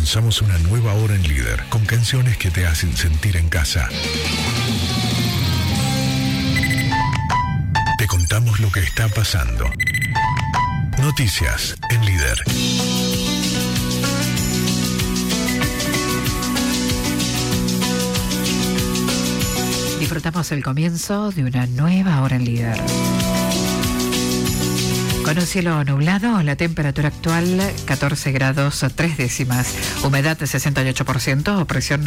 Comenzamos una nueva hora en Líder, con canciones que te hacen sentir en casa. Te contamos lo que está pasando. Noticias en Líder. Disfrutamos el comienzo de una nueva hora en Líder. Con un cielo nublado, la temperatura actual 14 grados 3 décimas, humedad de 68%, presión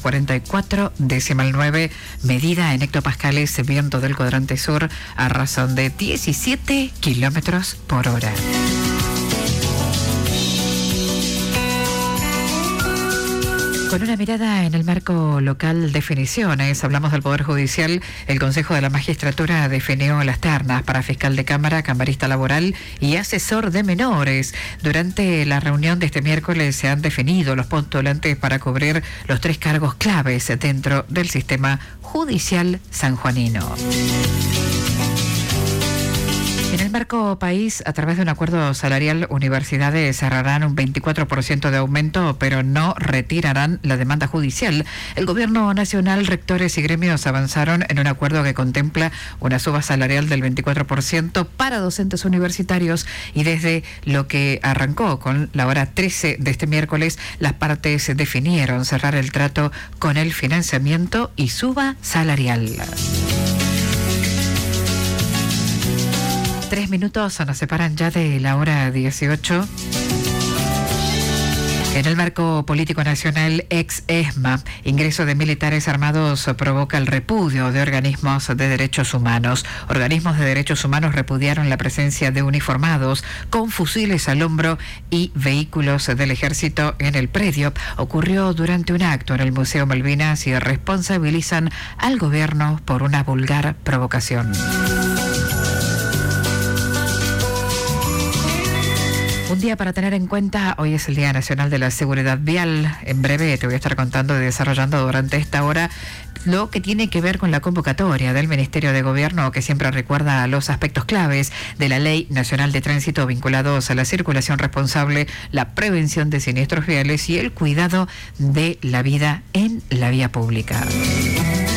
944,9, medida en hectopascales, viento del cuadrante sur a razón de 17 kilómetros por hora. Con una mirada en el marco local, definiciones. Hablamos del Poder Judicial. El Consejo de la Magistratura definió las ternas para fiscal de cámara, camarista laboral y asesor de menores. Durante la reunión de este miércoles se han definido los postulantes para cubrir los 3 cargos claves dentro del sistema judicial sanjuanino. En el marco país, a través de un acuerdo salarial, universidades cerrarán un 24% de aumento, pero no retirarán la demanda judicial. El Gobierno Nacional, rectores y gremios avanzaron en un acuerdo que contempla una suba salarial del 24% para docentes universitarios, y desde lo que arrancó con la hora 13 de este miércoles, las partes definieron cerrar el trato con el financiamiento y suba salarial. 3 minutos nos separan ya de la hora 18. En el marco político nacional, ex-ESMA, ingreso de militares armados provoca el repudio de organismos de derechos humanos. Organismos de derechos humanos repudiaron la presencia de uniformados con fusiles al hombro y vehículos del ejército en el predio. Ocurrió durante un acto en el Museo Malvinas y responsabilizan al gobierno por una vulgar provocación. Un día para tener en cuenta, hoy es el Día Nacional de la Seguridad Vial. En breve te voy a estar contando y desarrollando durante esta hora lo que tiene que ver con la convocatoria del Ministerio de Gobierno, que siempre recuerda los aspectos claves de la Ley Nacional de Tránsito vinculados a la circulación responsable, la prevención de siniestros viales y el cuidado de la vida en la vía pública.